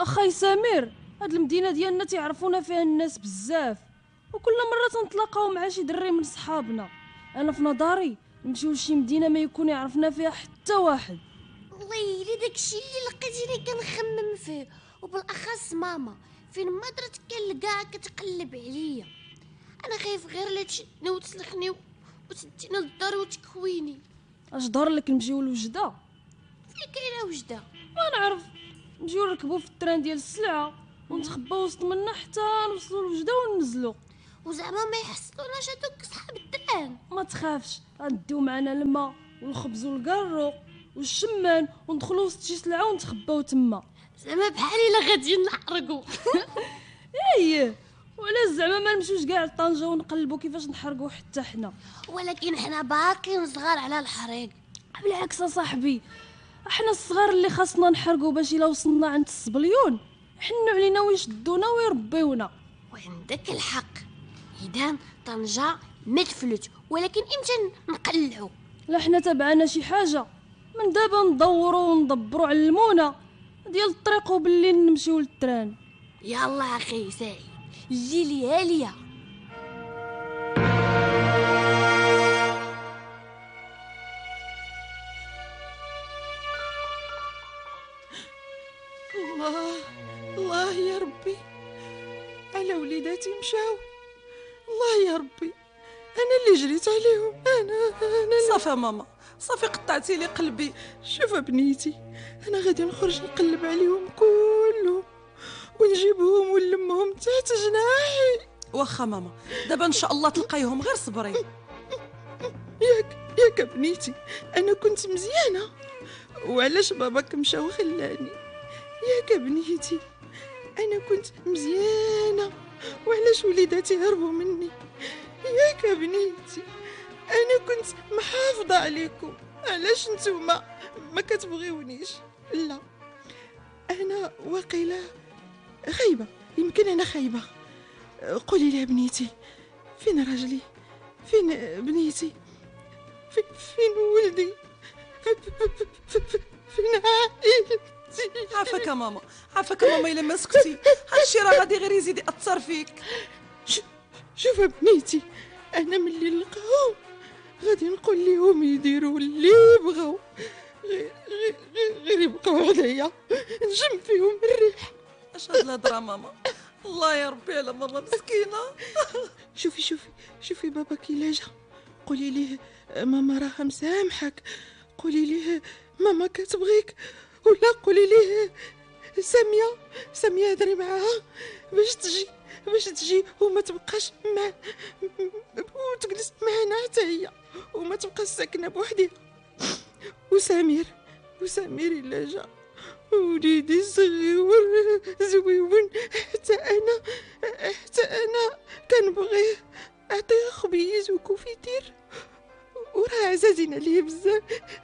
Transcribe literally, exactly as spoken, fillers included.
اخاي سمير، هاد المدينه ديالنا تيعرفونا فيها الناس بزاف، وكل مره تنتلاقاو مع شي دري من صحابنا. انا في نظري نمشيو لشي مدينه ما يكون يعرفنا فيها حتى واحد. ويلي داكشي اللي لقيتيني كنخمم فيه، وبالاخص ماما فين ما درت كنلقاها كتقلب عليا. انا خايف غير لا تشدني وتسلخني وتدينا للدار وتكويني. اش دار لك نمشيو لوجده؟ فين كاينه وجده؟ ما نعرف، نمشيو نركبوا في التران ديال السلعه ونتخباو وسط منا حتى نوصلوا لوجده وننزلوا. وزعما ما يحصلوناش هذوك صحاب التران؟ ما تخافش، غنديو معنا الماء والخبز والكارو والشمان وندخلوا وسط شي سلعه ونتخباو تما. زعما بحال الا غاديين نحرقوا. اييه، وعلاش زعما ما نمشيوش كاع لطنجه ونقلبوا كيفاش نحرقوا حتى حنا؟ ولكن حنا باقيين صغار على الحريق. بالعكس صاحبي، احنا الصغار اللي خاصنا نحرقوا باش الا وصلنا عند الصبليون حنوا علينا ويشدونا ويربيونا. وعندك الحق، اذا طنجه ما تفلت، ولكن امتى نقلعوا؟ لا حنا تبعنا شي حاجه من دابا ندوروا وندبروا على المونه ديال الطريق وبالليل نمشيو للتران. يلا اخي سعيد، جي لي هاليا. الله الله يا ربي على وليداتي مشاو. الله يا ربي، انا اللي جريت عليهم. انا انا صافي ماما، صافي قطعتي لي قلبي. شوف بنيتي، انا غادي نخرج نقلب عليهم كلهم ونجيبهم ونلمهم تحت جناحي. واخا ماما، دابا ان شاء الله تلقايهم، غير صبري. ياك ياك بنيتي، انا كنت مزيانه، وعلاش باباك مشى وخلاني؟ ياك بنيتي، انا كنت مزيانه، وعلاش وليداتي هربوا مني؟ ياك بنيتي، انا كنت محافظه عليكم، علاش نتوما ما كتبغيونيش؟ لا، انا واقيلا خايبه، يمكن انا خايبه. قولي لي بنيتي، فين راجلي؟ فين بنيتي؟ فين ولدي؟ فين عائلتي؟ عافاك ماما، عافاك ماما، الا ما سكتي هادشي راه غادي غير يزيد ياثر فيك. شوف بنيتي، انا ملي نلقاهم غادي نقول لهم يديروا اللي بغاو، غير غير غير يبقاو عليا نجم فيهم الريح. اش هاد الهضره ماما؟ الله يا ربي على ماما مسكينه. شوفي شوفي شوفي باباك الا جا قولي ليه ماما راها مسامحك، قولي ليه ماما كتبغيك، ولا قولي ليه ساميه ساميه هضري معاها باش تجي باش تجي وما تبقاش مع وتجلس معنا حتى هي وما تبقاش ساكنه بوحدها. وسمير وسمير الا جا وليدي صغير زويون، حتى انا حتى انا كنبغيه، اعطيه خبيز وكوفيتير وراه عزازين عليه بزاف،